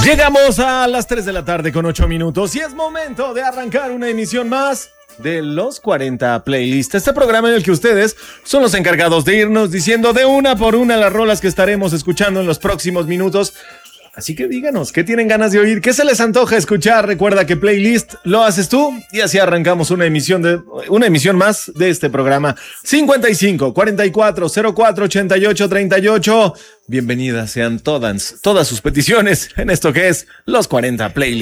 Llegamos a las 3 de la tarde con 8 minutos y es momento de arrancar una emisión más de los 40 Playlist. Este programa en el que ustedes son los encargados de irnos diciendo de una por una las rolas que estaremos escuchando en los próximos minutos. Así que díganos, ¿qué tienen ganas de oír? ¿Qué se les antoja escuchar? Recuerda que Playlist lo haces tú y así arrancamos una emisión más de este programa. 55 44 04 88 38. Bienvenidas sean todas sus peticiones en esto que es los 40 Playlist.